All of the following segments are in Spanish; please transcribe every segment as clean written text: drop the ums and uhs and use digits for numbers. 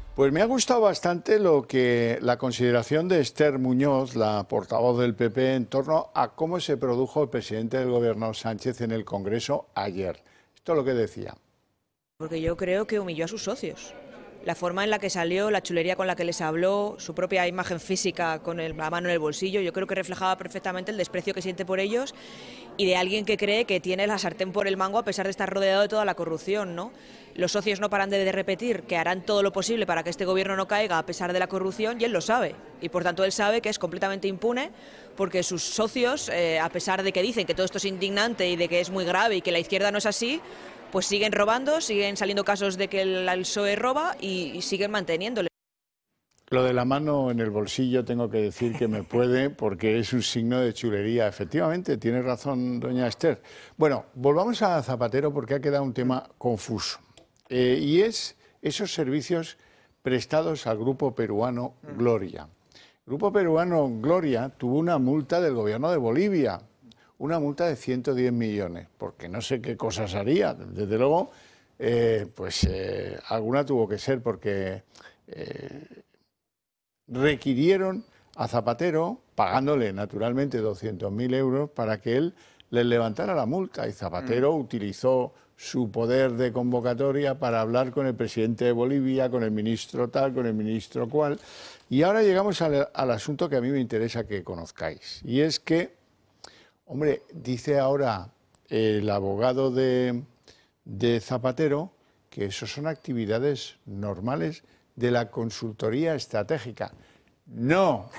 Pues me ha gustado bastante la consideración de Esther Muñoz, la portavoz del PP, en torno a cómo se produjo el presidente del Gobierno, Sánchez, en el Congreso ayer. Esto es lo que decía. Porque yo creo que humilló a sus socios. La forma en la que salió, la chulería con la que les habló, su propia imagen física con la mano en el bolsillo, yo creo que reflejaba perfectamente el desprecio que siente por ellos y de alguien que cree que tiene la sartén por el mango a pesar de estar rodeado de toda la corrupción, ¿no? Los socios no paran de repetir que harán todo lo posible para que este gobierno no caiga a pesar de la corrupción y él lo sabe. Y por tanto él sabe que es completamente impune porque sus socios, a pesar de que dicen que todo esto es indignante y de que es muy grave y que la izquierda no es así, pues siguen robando, siguen saliendo casos de que el PSOE roba y siguen manteniéndole. Lo de la mano en el bolsillo tengo que decir que me puede porque es un signo de chulería. Efectivamente, tiene razón doña Esther. Bueno, volvamos a Zapatero porque ha quedado un tema confuso. Y es esos servicios prestados al grupo peruano Gloria. El grupo peruano Gloria tuvo una multa del gobierno de Bolivia. Una multa de 110 millones, porque no sé qué cosas haría. Desde luego, alguna tuvo que ser, porque requirieron a Zapatero, pagándole naturalmente 200.000 euros, para que él les levantara la multa. Y Zapatero utilizó su poder de convocatoria para hablar con el presidente de Bolivia, con el ministro tal, con el ministro cual. Y ahora llegamos al asunto que a mí me interesa que conozcáis. Y es que, hombre, dice ahora el abogado de Zapatero que eso son actividades normales de la consultoría estratégica. No,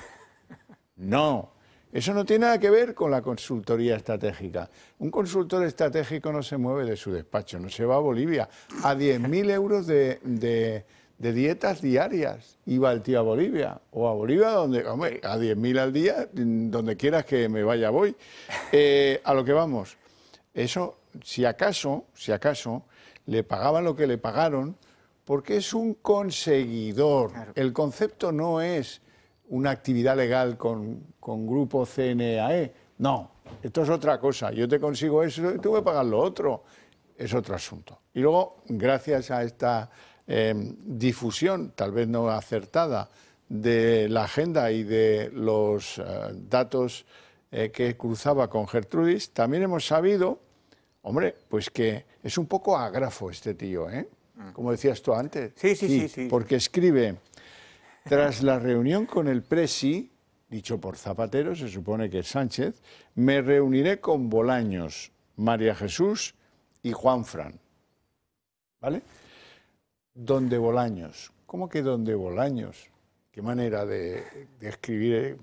eso no tiene nada que ver con la consultoría estratégica. Un consultor estratégico no se mueve de su despacho, no se va a Bolivia. A 10.000 euros de dietas diarias iba el tío a Bolivia, o a Bolivia, hombre, a 10.000 al día, donde quieras que me vaya voy. A lo que vamos, eso, si acaso, le pagaban lo que le pagaron, porque es un conseguidor. Claro. El concepto no es una actividad legal con grupo CNAE, no, esto es otra cosa. Yo te consigo eso y tú me pagas lo otro, es otro asunto. Y luego, gracias a esta difusión, tal vez no acertada, de la agenda y de los datos que cruzaba con Gertrudis, también hemos sabido, hombre, pues que es un poco ágrafo este tío, ¿eh? Como decías tú antes. Sí. Porque escribe, tras la reunión con el Presi, dicho por Zapatero, se supone que es Sánchez, me reuniré con Bolaños, María Jesús y Juanfran. ¿Vale? Donde Bolaños. ¿Cómo que donde Bolaños? Qué manera de escribir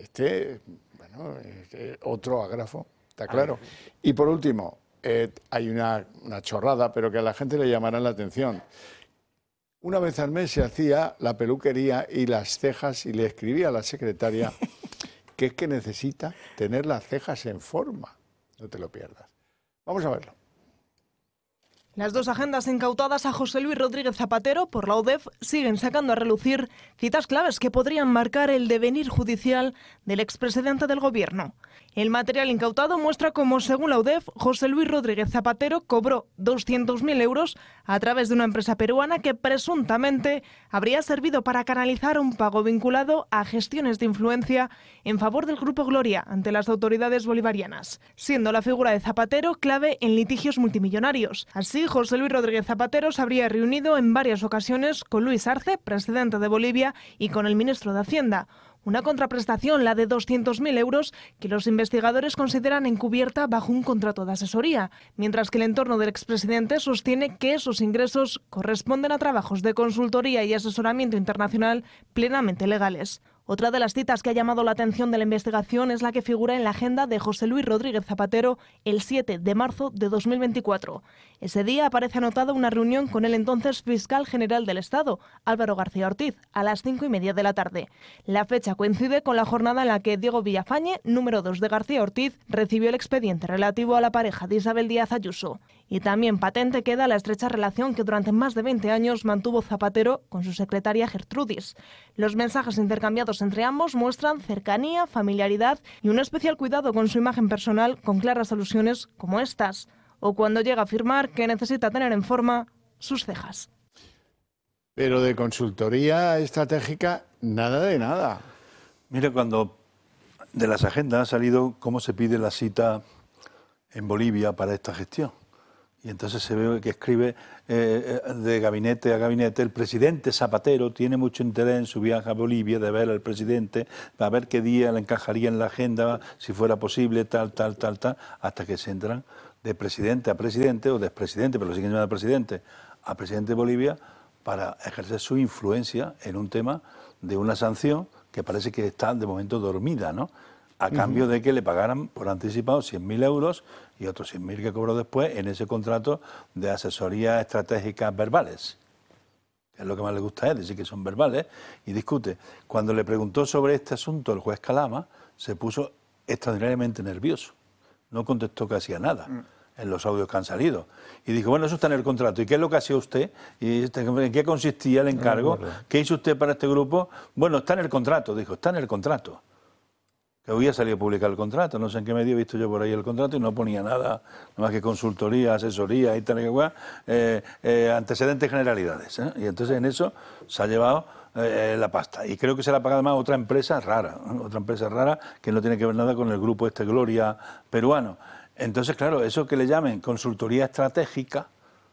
otro ágrafo, está claro. Y por último, hay una chorrada, pero que a la gente le llamará la atención. Una vez al mes se hacía la peluquería y las cejas y le escribía a la secretaria que es que necesita tener las cejas en forma. No te lo pierdas. Vamos a verlo. Las dos agendas incautadas a José Luis Rodríguez Zapatero por la UDEF siguen sacando a relucir citas claves que podrían marcar el devenir judicial del expresidente del Gobierno. El material incautado muestra cómo, según la UDEF, José Luis Rodríguez Zapatero cobró 200.000 euros a través de una empresa peruana que presuntamente habría servido para canalizar un pago vinculado a gestiones de influencia en favor del Grupo Gloria ante las autoridades bolivarianas, siendo la figura de Zapatero clave en litigios multimillonarios. Así, José Luis Rodríguez Zapatero se habría reunido en varias ocasiones con Luis Arce, presidente de Bolivia, y con el ministro de Hacienda. Una contraprestación, la de 200.000 euros, que los investigadores consideran encubierta bajo un contrato de asesoría, mientras que el entorno del expresidente sostiene que esos ingresos corresponden a trabajos de consultoría y asesoramiento internacional plenamente legales. Otra de las citas que ha llamado la atención de la investigación es la que figura en la agenda de José Luis Rodríguez Zapatero el 7 de marzo de 2024. Ese día aparece anotada una reunión con el entonces fiscal general del Estado, Álvaro García Ortiz, a las 5:30 de la tarde. La fecha coincide con la jornada en la que Diego Villafañe, número 2 de García Ortiz, recibió el expediente relativo a la pareja de Isabel Díaz Ayuso. Y también patente queda la estrecha relación que durante más de 20 años mantuvo Zapatero con su secretaria Gertrudis. Los mensajes intercambiados entre ambos muestran cercanía, familiaridad y un especial cuidado con su imagen personal, con claras alusiones como estas, o cuando llega a afirmar que necesita tener en forma sus cejas. Pero de consultoría estratégica, nada de nada. Mira, cuando de las agendas ha salido cómo se pide la cita en Bolivia para esta gestión. Y entonces se ve que escribe de gabinete a gabinete: el presidente Zapatero tiene mucho interés en su viaje a Bolivia, de ver al presidente, para ver qué día le encajaría en la agenda, si fuera posible, tal, hasta que se entran de presidente a presidente, o de expresidente, pero lo siguen llamando presidente, a presidente de Bolivia, para ejercer su influencia en un tema de una sanción que parece que está de momento dormida, ¿no? A cambio de que le pagaran por anticipado 100.000 euros y otros 100.000 que cobró después en ese contrato de asesorías estratégicas verbales. Es lo que más le gusta a él, decir que son verbales, y discute. Cuando le preguntó sobre este asunto el juez Calama, se puso extraordinariamente nervioso. No contestó casi a nada en los audios que han salido. Y dijo, bueno, eso está en el contrato. ¿Y qué es lo que hacía usted? ¿Y en qué consistía el encargo? ¿Qué hizo usted para este grupo? Bueno, está en el contrato, dijo, está en el contrato. Que hoy ha salido a publicar el contrato, no sé en qué medio he visto yo por ahí el contrato y no ponía nada más que consultoría, asesoría y tal, antecedentes, generalidades. Y entonces en eso se ha llevado la pasta. Y creo que se la ha pagado además otra empresa rara que no tiene que ver nada con el grupo Gloria peruano. Entonces, claro, eso que le llamen consultoría estratégica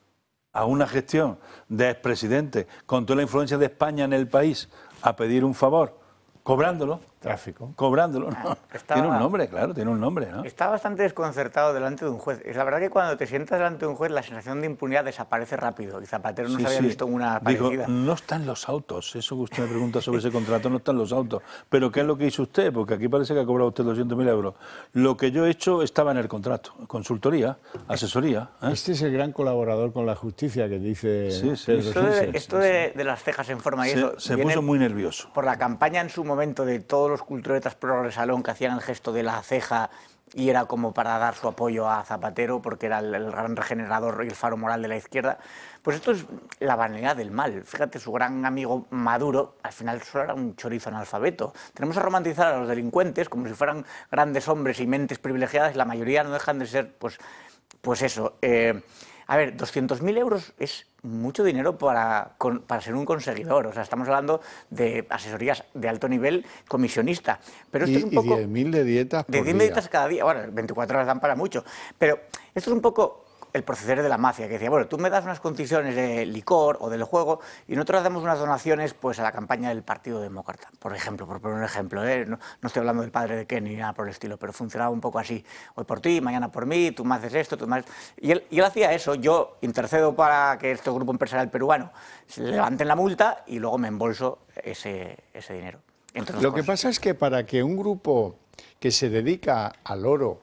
a una gestión de expresidente con toda la influencia de España en el país a pedir un favor, cobrándolo. Tráfico. Cobrándolo, ¿no? Tiene un nombre, claro, tiene un nombre, ¿no? Está bastante desconcertado delante de un juez. Es la verdad que cuando te sientas delante de un juez la sensación de impunidad desaparece rápido y Zapatero no se había visto una parecida. Digo, no está en los autos, eso que usted me pregunta sobre ese contrato no está en los autos. Pero ¿qué es lo que hizo usted? Porque aquí parece que ha cobrado usted 200.000 euros. Lo que yo he hecho estaba en el contrato, consultoría, asesoría. Este es el gran colaborador con la justicia que dice Pedro Esto de las cejas en forma y eso se puso muy nervioso. Por la campaña en su momento de todos los culturetas pro Salón que hacían el gesto de la ceja y era como para dar su apoyo a Zapatero porque era el gran regenerador y el faro moral de la izquierda. Pues esto es la vanidad del mal. Fíjate, su gran amigo Maduro al final solo era un chorizo analfabeto. Tenemos a romantizar a los delincuentes como si fueran grandes hombres y mentes privilegiadas y la mayoría no dejan de ser pues eso. A ver, 200.000 euros es mucho dinero para ser un conseguidor. O sea, estamos hablando de asesorías de alto nivel comisionista. Pero esto es un poco... Y 10.000 de dietas por día. 10.000 dietas cada día. Bueno, 24 horas dan para mucho. Pero esto es un poco el proceder de la mafia, que decía, bueno, tú me das unas condiciones de licor o del juego y nosotros damos unas donaciones pues a la campaña del Partido Demócrata, por ejemplo, por poner un ejemplo. No estoy hablando del padre de Kenny ni nada por el estilo, pero funcionaba un poco así. Hoy por ti, mañana por mí, tú me haces esto, tú me haces... Y él hacía eso, yo intercedo para que este grupo empresarial peruano se levanten la multa y luego me embolso ese dinero. Lo que pasa es que para que un grupo que se dedica al oro,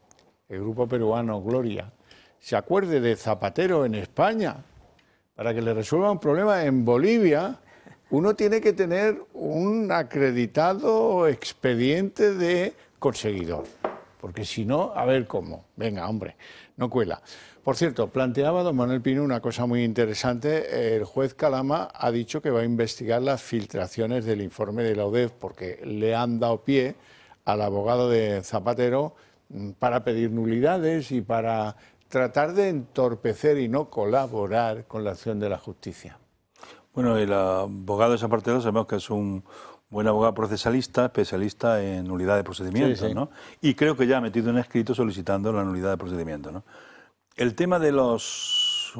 el grupo peruano Gloria, se acuerde de Zapatero en España, para que le resuelva un problema en Bolivia, uno tiene que tener un acreditado expediente de conseguidor. Porque si no, a ver cómo. Venga, hombre, no cuela. Por cierto, planteaba don Manuel Pino una cosa muy interesante. El juez Calama ha dicho que va a investigar las filtraciones del informe de la UDEF porque le han dado pie al abogado de Zapatero para pedir nulidades y para tratar de entorpecer y no colaborar con la acción de la justicia. Bueno, el abogado de Zapatero sabemos que es un buen abogado procesalista, especialista en nulidad de procedimientos, ¿no? Y creo que ya ha metido un escrito solicitando la nulidad de procedimientos, ¿no? El tema de los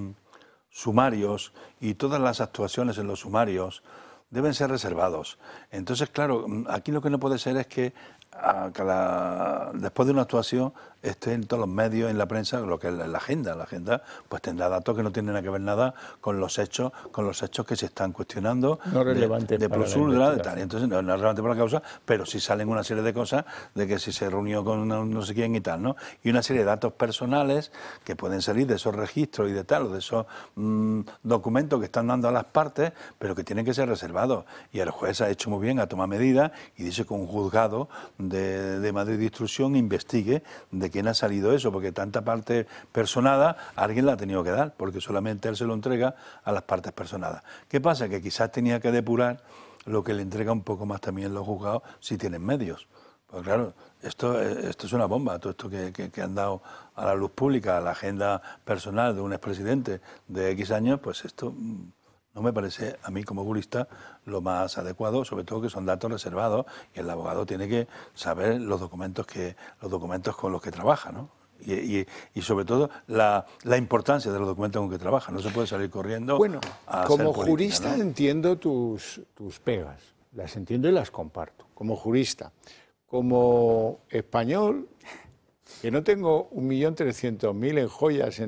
sumarios y todas las actuaciones en los sumarios deben ser reservados. Entonces, claro, aquí lo que no puede ser es que después de una actuación esté en todos los medios, en la prensa, lo que es la agenda. La agenda pues tendrá datos que no tienen nada que ver nada con los hechos que se están cuestionando. No relevante de para la investigación. Entonces, no es relevante para la causa, pero sí salen una serie de cosas de que si se reunió con no sé quién y tal, ¿no? Y una serie de datos personales que pueden salir de esos registros y de tal, o de esos documentos que están dando a las partes, pero que tienen que ser reservados. Y el juez ha hecho muy bien, ha tomado medidas y dice que un juzgado de Madrid de Instrucción investigue de quién ha salido eso, porque tanta parte personada alguien la ha tenido que dar, porque solamente él se lo entrega a las partes personadas. ¿Qué pasa? Que quizás tenía que depurar lo que le entrega un poco más también los juzgados si tienen medios. Pues claro, esto es una bomba, todo esto que han dado a la luz pública, a la agenda personal de un expresidente de X años, pues esto no me parece a mí como jurista lo más adecuado, sobre todo que son datos reservados y el abogado tiene que saber los documentos con los que trabaja, ¿no? Y sobre todo la importancia de los documentos con que trabaja. No se puede salir corriendo. Bueno, a como hacer política, jurista ¿no? entiendo tus pegas, las entiendo y las comparto, como jurista. Como español, que no tengo 1.300.000 en joyas